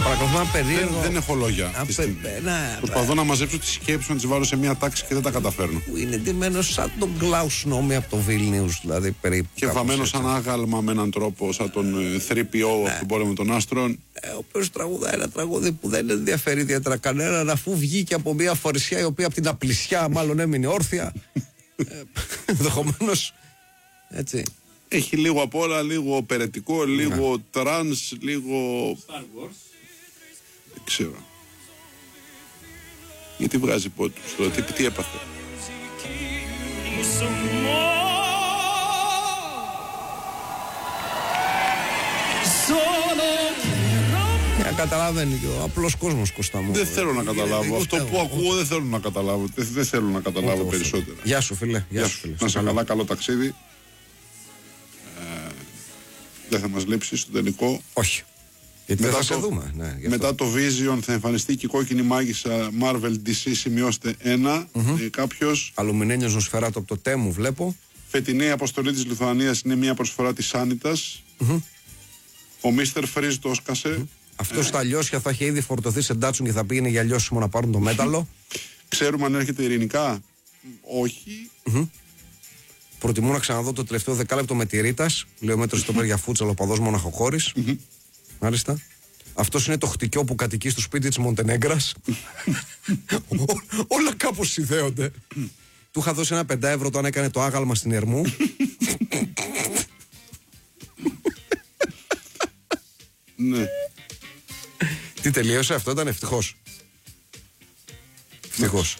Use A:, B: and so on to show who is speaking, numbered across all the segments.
A: Παρακολουθώ ένα περίεργο.
B: Δεν έχω λόγια. Προσπαθώ να μαζέψω τις σκέψεις, να τις βάλω σε μια τάξη και δεν τα καταφέρνω.
A: Που είναι ντυμένος σαν τον Κλάους Νόμι από το Βίλνιους, δηλαδή περίπου.
B: Και βαμμένος σαν άγαλμα με έναν τρόπο, σαν τον 3PO από τον πόλεμο των άστρων.
A: Ο οποίος τραγουδάει ένα τραγούδι που δεν ενδιαφέρει ιδιαίτερα κανέναν, αφού βγήκε από μια φορεσιά η οποία από την απλησιά μάλλον έμεινε όρθια. Ενδεχομένως. Έτσι.
B: Έχει λίγο απ' όλα, λίγο περαιτικό, λίγο τρανς, λίγο.
C: Star Wars.
B: Δεν ξέρω. Γιατί βγάζει πόντους τώρα, τι έπαθε.
A: Καταλαβαίνει και ο απλός κόσμος, Κώστα μου.
B: Δεν θέλω να καταλάβω. Αυτό που ακούω δεν θέλω να καταλάβω. Δεν θέλω να καταλάβω περισσότερα.
A: Γεια σου, φίλε.
B: Να σε καλά, καλό ταξίδι. Δεν θα μας λείψει στο τελικό.
A: Όχι. Γιατί δεν θα σε δούμε. Ναι,
B: μετά το Vision θα εμφανιστεί και η κόκκινη μάγισσα Marvel DC, σημειώστε 1. Κάποιος.
A: Αλουμινένιος Νοσφαιράτο από το Τέμου βλέπω.
B: Φετινή αποστολή της Λιθουανίας είναι μια προσφορά της Σάνιτας. Ο Mr. Freeze το όσκασε.
A: Αυτό στα λιώσια θα είχε ήδη φορτωθεί σε ντάτσουν και θα πήγαινε για λιώσιμο να πάρουν το μέταλλο.
B: Ξέρουμε αν έρχεται ειρηνικά. Όχι.
A: Προτιμώ να ξαναδώ το τελευταίο δεκάλεπτο με τη Ρίτας. Λέω μέτρο στο πέρ για φούτσαλο, παδός μοναχοχώρης. Μάλιστα. Αυτός είναι το χτυκιό που κατοικεί στο σπίτι της Μοντενέγκρας. Όλα κάπως συνδέονται. Του είχα δώσει ένα 5 ευρώ όταν έκανε το άγαλμα στην Ερμού.
B: Ναι.
A: Τι τελείωσε αυτό, ήταν ευτυχώς. Ευτυχώς.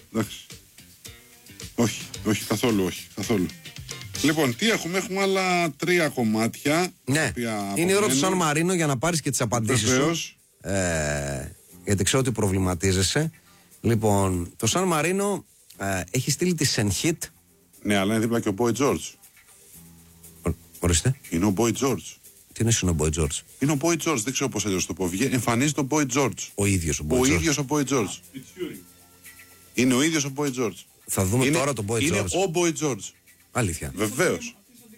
B: Όχι, καθόλου. Λοιπόν, τι έχουμε άλλα 3 κομμάτια.
A: Ναι, είναι η ώρα του Σαν Μαρίνο για να πάρεις και τις απαντήσεις σου. Γιατί ξέρω ότι προβληματίζεσαι. Λοιπόν, το Σαν Μαρίνο έχει στείλει τη Σενχίτ.
B: Ναι, αλλά είναι δίπλα και ο Boy George.
A: Ορίστε.
B: Είναι ο Boy George.
A: Τι είναι ο Boy George?
B: Είναι ο Boy George, δεν ξέρω πώς αλλιώς το πω. Εμφανίζεται ο Boy George.
A: Ο ίδιος ο Boy George.
B: Ο ίδιος ο Boy George. Είναι ο ίδιος ο Boy George.
A: Θα δούμε τώρα τον Boy George.
B: Είναι ο Boy George.
A: Αλήθεια.
B: Βεβαίως.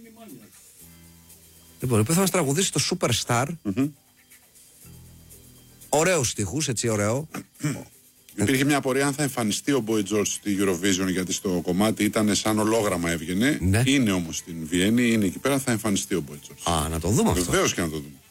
A: Λοιπόν, θα μας τραγουδήσει το Superstar. Ωραίους στίχους, έτσι ωραίο.
B: Υπήρχε μια απορία αν θα εμφανιστεί ο Boy George στη Eurovision, γιατί στο κομμάτι ήταν σαν ολόγραμμα έβγαινε.
A: Ναι.
B: Είναι όμως στην Βιέννη, είναι εκεί πέρα, θα εμφανιστεί ο Boy George.
A: Α, να το δούμε αυτό.
B: Βεβαίως και να το δούμε.